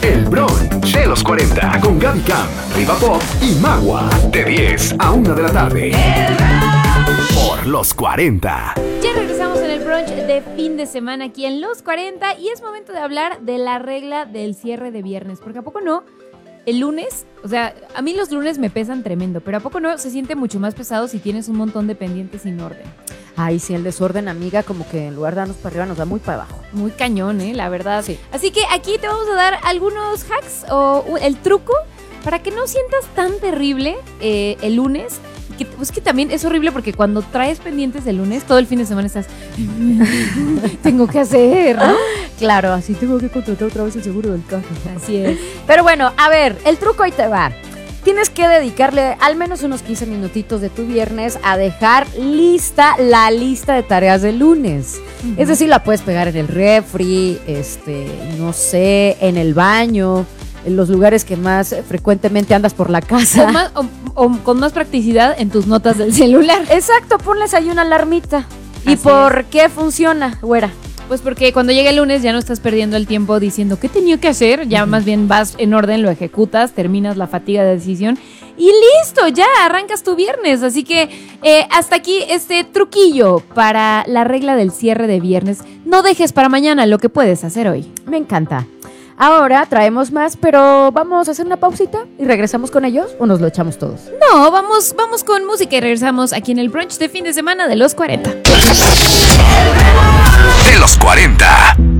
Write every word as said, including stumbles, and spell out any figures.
El brunch de los cuarenta con Gaby Cam, Riva Pop y Magua. De diez a una de la tarde. Por los cuarenta. Ya regresamos en el brunch de fin de semana aquí en Los cuarenta y es momento de hablar de la regla del cierre de viernes, porque ¿a poco no? El lunes, o sea, a mí los lunes me pesan tremendo, pero ¿a poco no se siente mucho más pesado si tienes un montón de pendientes sin orden? Ay, sí, el desorden, amiga, como que en lugar de darnos para arriba nos da muy para abajo. Muy cañón, ¿eh? La verdad. Sí. Así que aquí te vamos a dar algunos hacks o el truco para que no sientas tan terrible eh, el lunes. Que, pues que también es horrible porque cuando traes pendientes el lunes, todo el fin de semana estás tengo que hacer, ¿no? Claro, así tengo que contratar otra vez el seguro del carro. Así es. Pero bueno, a ver, el truco ahí te va. Tienes que dedicarle al menos unos quince minutitos de tu viernes a dejar lista la lista de tareas del lunes. Uh-huh. Es decir, la puedes pegar en el refri, este, no sé, en el baño, en los lugares que más frecuentemente andas por la casa. O, más, o, o con más practicidad en tus notas del celular. Exacto, ponles ahí una alarmita. Así ¿Y por es. qué funciona, güera? Pues porque cuando llega el lunes ya no estás perdiendo el tiempo diciendo ¿qué tenía que hacer? Ya uh-huh. más bien vas en orden, lo ejecutas, terminas la fatiga de decisión y listo, ya arrancas tu viernes. Así que eh, hasta aquí este truquillo para la regla del cierre de viernes. No dejes para mañana lo que puedes hacer hoy. Me encanta. Ahora traemos más, pero vamos a hacer una pausita y regresamos con ellos o nos lo echamos todos. No, vamos, vamos con música y regresamos aquí en el brunch de fin de semana de los cuarenta. De los cuarenta.